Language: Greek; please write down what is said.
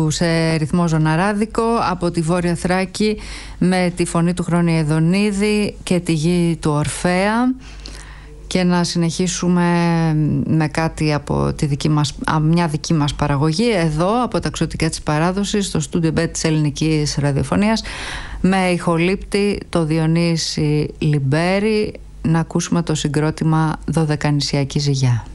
σε ρυθμό ζωναράδικο από τη Βόρεια Θράκη με τη φωνή του Χρόνη Εδονίδη και τη γη του Ορφέα, και να συνεχίσουμε με κάτι από μια δική μας παραγωγή εδώ από τα Ξωτικά της Παράδοσης στο στούντιο B της Ελληνικής Ραδιοφωνίας, με ηχολήπτη το Διονύση Λιμπέρη, να ακούσουμε το συγκρότημα Δωδεκανησιακή Ζυγιά.